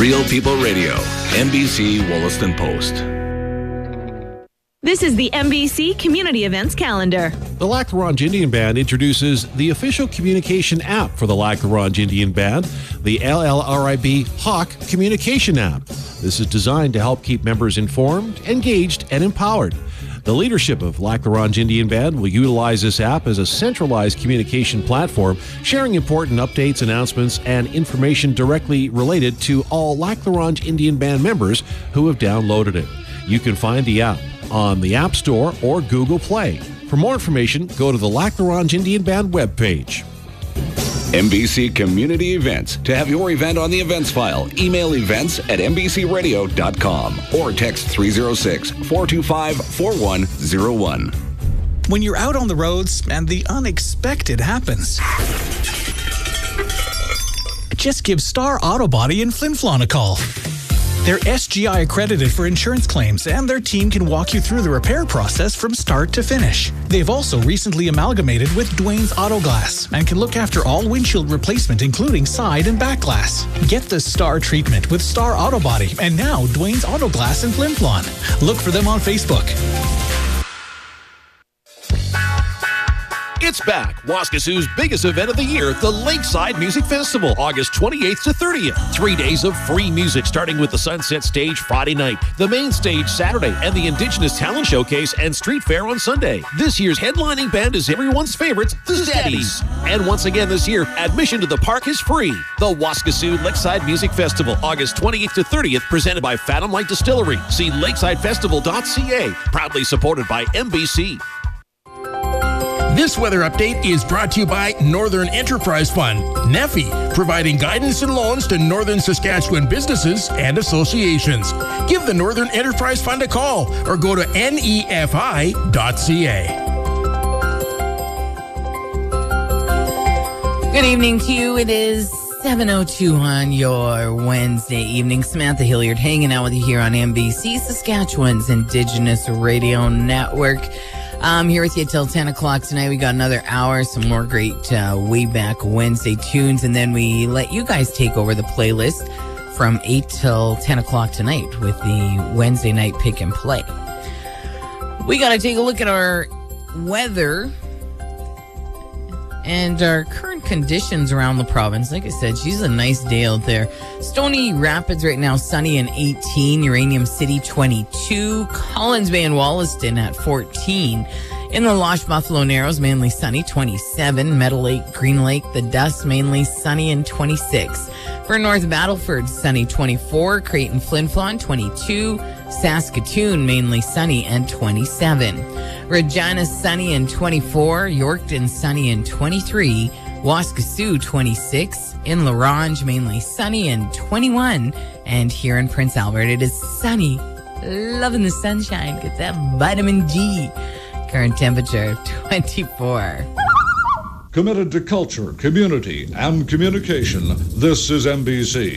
Real People Radio, NBC Wollaston Post. This is the NBC Community Events Calendar. The Lac La Ronge Indian Band introduces the official communication app for the Lac La Ronge Indian Band, the LLRIB Hawk Communication App. This is designed to help keep members informed, engaged, and empowered. The leadership of Lac La Ronge Indian Band will utilize this app as a centralized communication platform, sharing important updates, announcements, and information directly related to all Lac La Ronge Indian Band members who have downloaded it. You can find the app on the App Store or Google Play. For more information, go to the Lac La Ronge Indian Band webpage. NBC Community Events. To have your event on the events file, email events@nbcradio.com or text 306-425-4101. When you're out on the roads and the unexpected happens, just give Star Auto Body in Flin Flon a call. They're SGI accredited for insurance claims, and their team can walk you through the repair process from start to finish. They've also recently amalgamated with Dwayne's Auto Glass and can look after all windshield replacement, including side and back glass. Get the Star treatment with Star Auto Body and now Dwayne's Auto Glass in Flin Flon. Look for them on Facebook. It's back. Waskasoo's biggest event of the year, the Lakeside Music Festival, August 28th to 30th. 3 days of free music, starting with the Sunset Stage Friday night, the main stage Saturday, and the Indigenous Talent Showcase and Street Fair on Sunday. This year's headlining band is everyone's favorite, the Steadies. And once again this year, admission to the park is free. The Waskasoo Lakeside Music Festival, August 28th to 30th, presented by Fathom Light Distillery. See lakesidefestival.ca, proudly supported by NBC. This weather update is brought to you by Northern Enterprise Fund, NEFI, providing guidance and loans to Northern Saskatchewan businesses and associations. Give the Northern Enterprise Fund a call or go to nefi.ca. Good evening to you. It is 7:02 on your Wednesday evening. Samantha Hilliard hanging out with you here on NBC, Saskatchewan's Indigenous Radio Network. I'm here with you till 10 o'clock tonight. We got another hour, some more great way back Wednesday tunes, and then we let you guys take over the playlist from 8 till 10 o'clock tonight with the Wednesday night pick and play. We got to take a look at our weather and our current conditions around the province. Like I said, she's a nice day out there. Stony Rapids right now, sunny and 18. Uranium City, 22. Collins Bay and Wollaston at 14. In the Losh Buffalo Narrows, mainly sunny, 27. Meadow Lake, Green Lake, the Dust, mainly sunny and 26. For North Battleford, sunny, 24. Creighton Flin Flon, 22. Saskatoon, mainly sunny and 27. Regina, sunny and 24. Yorkton, sunny and 23. Waskasoo, 26. In La Ronge, mainly sunny and 21. And here in Prince Albert, it is sunny. Loving the sunshine. Get that vitamin D. Current temperature, 24. Committed to culture, community, and communication, this is NBC.